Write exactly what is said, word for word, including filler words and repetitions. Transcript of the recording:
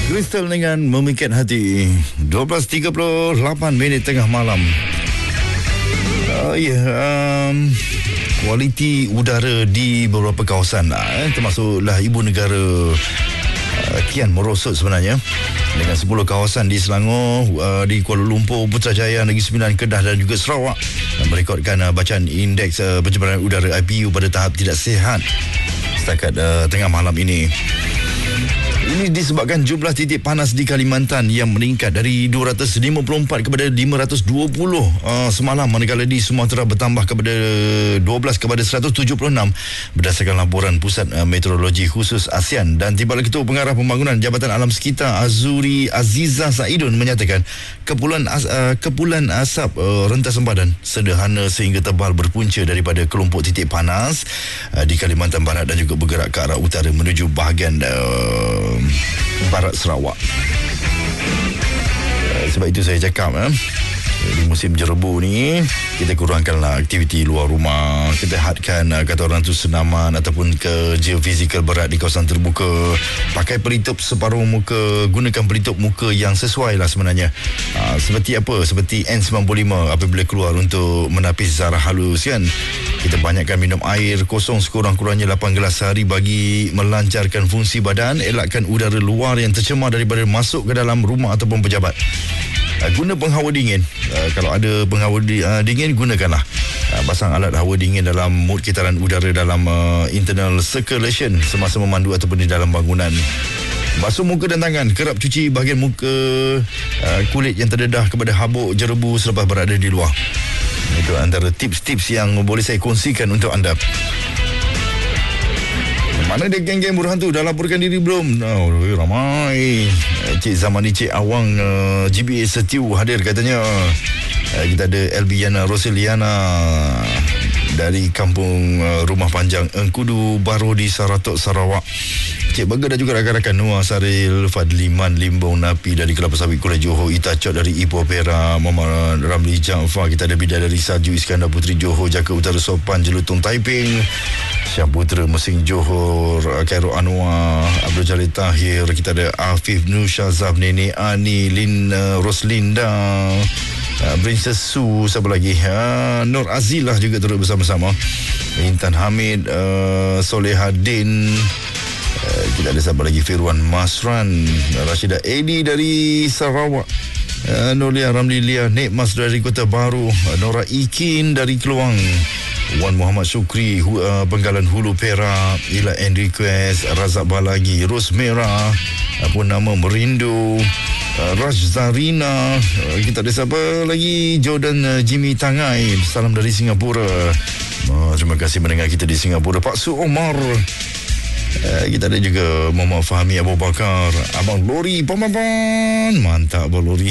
Kristal dengan Memikat Hati. dua belas tiga puluh lapan minit tengah malam. Uh, ya, yeah, um, kualiti udara di beberapa kawasan, eh, termasuklah ibu negara uh, kian merosot sebenarnya, dengan sepuluh kawasan di Selangor, uh, di Kuala Lumpur, Putrajaya, Negeri Sembilan, Kedah dan juga Sarawak yang merekodkan uh, bacaan indeks uh, pencemaran udara I P U pada tahap tidak sihat setakat uh, tengah malam ini. Ini disebabkan jumlah titik panas di Kalimantan yang meningkat dari dua ratus lima puluh empat kepada lima ratus dua puluh uh, semalam, manakala di Sumatera bertambah kepada dua belas kepada seratus tujuh puluh enam berdasarkan laporan Pusat uh, Meteorologi Khusus ASEAN. Dan Timbalan Ketua Pengarah Pembangunan Jabatan Alam Sekitar Azuri Azizah Saidun menyatakan kepulan as, uh, kepulan asap uh, rentas sempadan sederhana sehingga tebal berpunca daripada kelompok titik panas uh, di Kalimantan Barat dan juga bergerak ke arah utara menuju bahagian uh, Barat Sarawak. Sebab itu saya cakap, eh, di musim jerebu ni kita kurangkanlah aktiviti luar rumah. Kita hadkan, kata orang tu, senaman ataupun kerja fizikal berat di kawasan terbuka. Pakai pelitup separuh muka, gunakan pelitup muka yang sesuai lah sebenarnya. Ha, seperti apa? Seperti N sembilan puluh lima apabila keluar untuk menapis zarah halus, kan. Kita banyakkan minum air kosong sekurang-kurangnya lapan gelas sehari bagi melancarkan fungsi badan. Elakkan udara luar yang tercemar daripada masuk ke dalam rumah ataupun pejabat. Uh, guna penghawa dingin. Uh, kalau ada penghawa di, uh, dingin, gunakanlah. Uh, pasang alat hawa dingin dalam mod kitaran udara dalam uh, internal circulation semasa memandu ataupun di dalam bangunan. Basuh muka dan tangan. Kerap cuci bahagian muka, uh, kulit yang terdedah kepada habuk jerebu selepas berada di luar. Itu antara tips-tips yang boleh saya kongsikan untuk anda. Mana dia geng-geng buruh hantu? Dah laporkan diri belum? Oh, ramai. Cik Zamani, Cik Awang, uh, G B A Setiu hadir katanya. Uh, kita ada Elbiana Roseliana dari kampung uh, Rumah Panjang Engkudu Baru di Saratok, Sarawak. Cik Burger dan juga rakan-rakan Noah Saril, Fadliman Limbong Napi dari Kelapa Sawit Kuala Johor, Ita Chot dari Ipoh Perak, Muhammad Ramli Jaafar. Kita ada Bidadari Saju Iskandar Putri Johor, Jaka Utara Sopan Jelutong Taiping, Syah Putra Mesing Johor, Khairul Anwar, Abdul Jalil Tahir. Kita ada Afif Nur Syazaf, Nenek Ani, Lin uh, Roslinda, uh, Princess Su, siapa lagi, uh, Nur Azilah juga turut bersama-sama, Intan Hamid, uh, Solehadin. Uh, kita ada siapa lagi, Firwan Masran, Rashidah Edi dari Sarawak, uh, Nolia Ramlilia, Nek Mas dari Kota Baru, uh, Nora Ikin dari Keluang, Wan Muhammad Syukri, hu, uh, Benggalan Hulu Perak, Ila Enriquez, Razak Balagi, Ros Merah, apa nama, Merindu, uh, Raj Zarina, uh, kita ada siapa lagi, Jordan uh, Jimmy Tangai, salam dari Singapura. Uh, terima kasih mendengar kita di Singapura. Pak Su Omar. Uh, kita ada juga Muhammad Fahmi Abu Bakar, Abang Lori, Pamapan. Mantap Abang Lori.